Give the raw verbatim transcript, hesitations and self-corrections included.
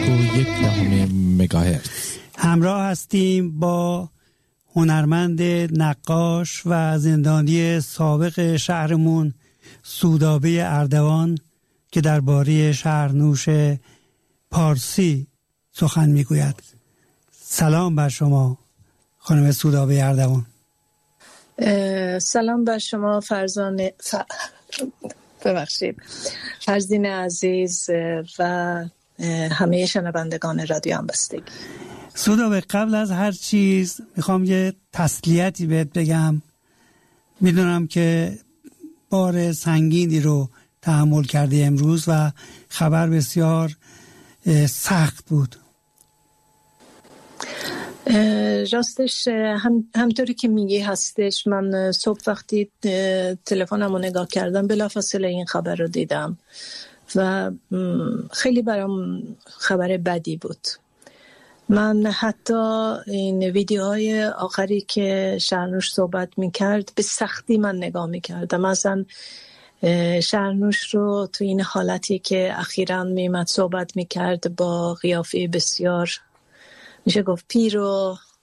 و یک دهم مگاهرتز. همراه هستیم با هنرمند نقاش و زندانی سابق شهرمون سودابه اردوان که درباره شهرنوش پارسی سخن میگوید. سلام بر شما خانم سودابه اردوان. سلام بر شما فرزان ف... ببخشید فرزین عزیز و همه شنوندگان رادیو همبستگی. سودابه، قبل از هر چیز میخوام یه تسلیتی بهت بگم. میدونم که بار سنگینی رو تحمل کردی امروز و خبر بسیار سخت بود. راستش هم همطوری که میگی هستش. من صبح وقتی تلفنم رو نگاه کردم بلافاصله این خبر رو دیدم و خیلی برام خبر بدی بود. من حتی این ویدیوهای آخری که شهرنوش صحبت میکرد به سختی من نگاه میکردم. مثلا شهرنوش رو تو این حالتی که اخیراً میمد صحبت میکرد با قیافه بسیار میشه گفت پیر و